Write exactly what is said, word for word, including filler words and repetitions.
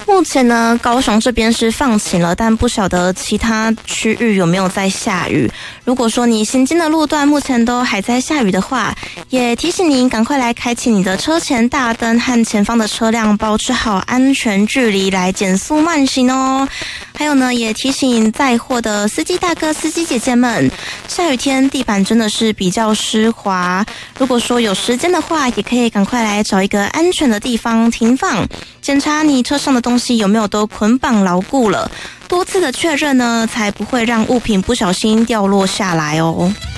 目前呢，高雄这边是放晴了，但不晓得其他区域有没有在下雨。如果说你行经的路段目前都还在下雨的话，也提醒您赶快来开启你的车前大灯，和前方的车辆保持好安全距离，来减速慢行哦。还有呢，也提醒载货的司机大哥、司机姐姐们，下雨天地板真的是比较湿滑。如果说有时间的话，也可以赶快来找一个安全的地方停放，检查你车上的东西有没有都捆绑牢固了，多次的确认呢，才不会让物品不小心掉落下来哦。